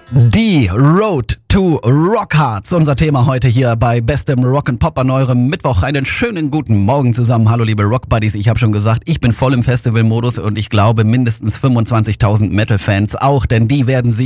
Die Road to Rockharts, unser Thema heute hier bei bestem Rock'n'Pop an eurem Mittwoch. Einen schönen guten Morgen zusammen. Hallo liebe Rockbuddies, ich habe schon gesagt, ich bin voll im Festivalmodus und ich glaube mindestens 25.000 Metal-Fans auch, denn die werden sich